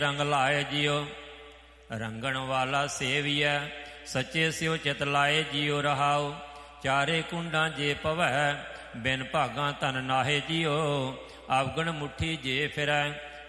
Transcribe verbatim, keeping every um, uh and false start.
ਰੰਗ ਲਾਏ ਜਿਉ ਰੰਗਣ ਵਾਲਾ ਸੇਵੀਐ, ਸੱਚੇ ਸਿਉ ਚਿਤ ਲਾਏ ਜਿਉ ਰਹਾਉ। ਚਾਰੇ ਕੁੰਡਾਂ ਜੇ ਪਵੈ ਬਿਨ ਭਾਗਾਂ ਤਨ ਨਾਹੇ ਜਿਉ, ਆਵਗਣ ਮੁੱਠੀ ਜੇ ਫਿਰੈ